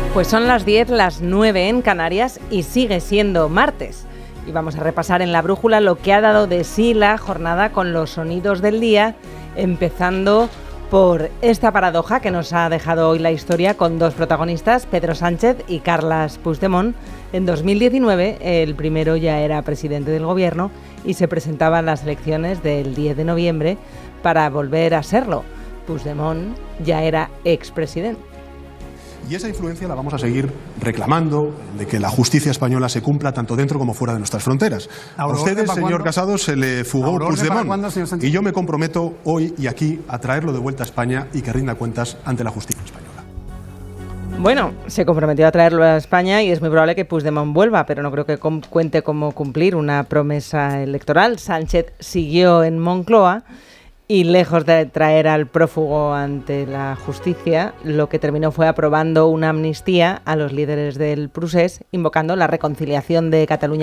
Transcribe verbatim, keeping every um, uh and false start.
Pues son las diez, las nueve en Canarias y sigue siendo martes. Y vamos a repasar en la brújula lo que ha dado de sí la jornada con los sonidos del día, empezando por esta paradoja que nos ha dejado hoy la historia con dos protagonistas, Pedro Sánchez y Carles Puigdemont. En dos mil diecinueve el primero ya era presidente del gobierno y se presentaba en las elecciones del diez de noviembre para volver a serlo. Puigdemont ya era expresidente. Y esa influencia la vamos a seguir reclamando, de que la justicia española se cumpla tanto dentro como fuera de nuestras fronteras. A ustedes, señor Casado, se le fugó Puigdemont. Y yo me comprometo hoy y aquí a traerlo de vuelta a España y que rinda cuentas ante la justicia española. Bueno, se comprometió a traerlo a España y es muy probable que Puigdemont vuelva, pero no creo que com- cuente cómo cumplir una promesa electoral. Sánchez siguió en Moncloa y lejos de traer al prófugo ante la justicia, lo que terminó fue aprobando una amnistía a los líderes del procés, invocando la reconciliación de Cataluña